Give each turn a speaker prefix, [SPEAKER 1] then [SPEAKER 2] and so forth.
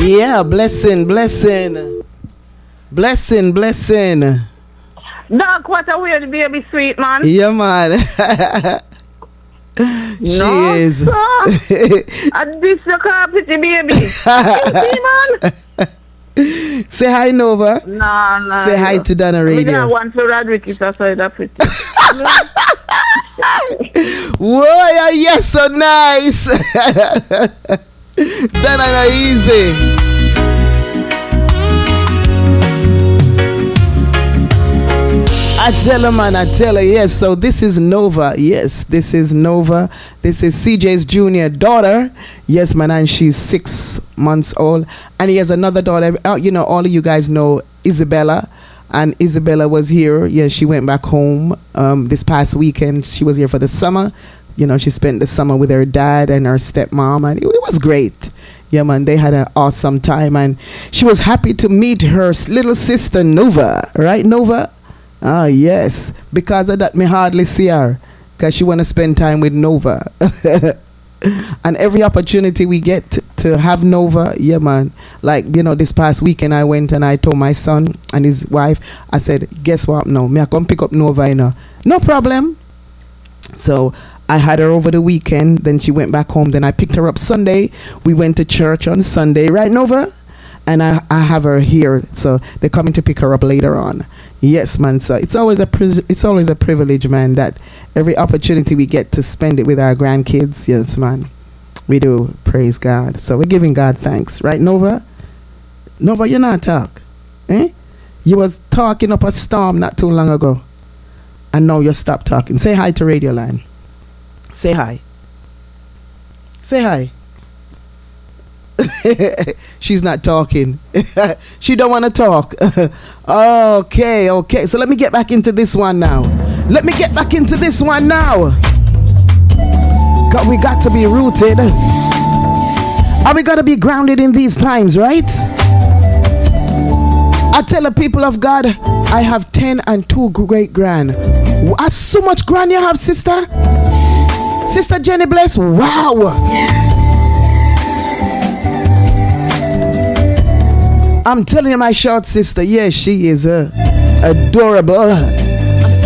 [SPEAKER 1] Yeah, blessing.
[SPEAKER 2] Doc, what a weird baby sweet, man.
[SPEAKER 1] Yeah, man. She is.
[SPEAKER 2] So, and this your pretty baby. You see, man?
[SPEAKER 1] Say hi, Nova.
[SPEAKER 2] No.
[SPEAKER 1] Say hi to Donna Radio.
[SPEAKER 2] I want to Roderick is also that pretty.
[SPEAKER 1] Whoa, yes, so nice. Donna easy. I tell her, yes. So this is Nova. Yes, this is Nova. This is CJ's junior daughter. Yes, man, and she's 6 months old. And he has another daughter. All of you guys know Isabella. And Isabella was here. Yeah, she went back home this past weekend. She was here for the summer. She spent the summer with her dad and her stepmom. And it was great. Yeah, man, they had an awesome time. And she was happy to meet her little sister, Nova. Right, Nova? Ah, yes. Because of that, me hardly see her. Because she want to spend time with Nova. And every opportunity we get to have Nova, yeah, man. Like, this past weekend I went and I told my son and his wife, I said, guess what? No, me I come pick up Nova, No problem. So I had her over the weekend. Then she went back home. Then I picked her up Sunday. We went to church on Sunday. Right, Nova? And I have her here, so they're coming to pick her up later on. Yes, man. So it's always a privilege, man. That every opportunity we get to spend it with our grandkids. Yes, man. We do. Praise God. So we're giving God thanks, right, Nova? Nova, you not talk, You was talking up a storm not too long ago, and now you stopped talking. Say hi to Radio Line. Say hi. Say hi. She's not talking. She don't want to talk. Okay. So let me get back into this one now. God, we got to be rooted. And we got to be grounded in these times, right? I tell the people of God, I have 10 and 2 great grand. So much grand you have, sister? Sister Jenny Bless? Wow. I'm telling you, my short sister, yes, she is adorable.